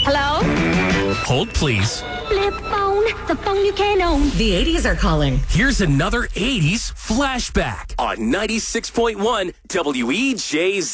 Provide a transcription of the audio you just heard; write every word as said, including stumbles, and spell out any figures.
Hello? Hold, please. Flip phone, the phone you can't own. The eighties are calling. Here's another eighties flashback on ninety-six point one W E J Z.